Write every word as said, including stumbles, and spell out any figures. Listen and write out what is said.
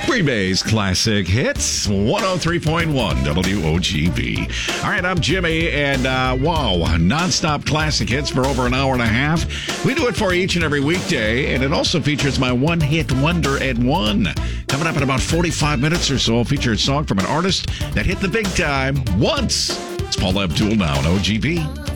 Green Bay's Classic Hits, one oh three point one W O G B. All right, I'm Jimmy, and uh, wow, nonstop classic hits for over an hour and a half. We do it for each and every weekday, and it also features my one-hit wonder at one. Coming up in about forty-five minutes or so, I'll feature a song from an artist that hit the big time once. It's Paula Abdul now on O G B.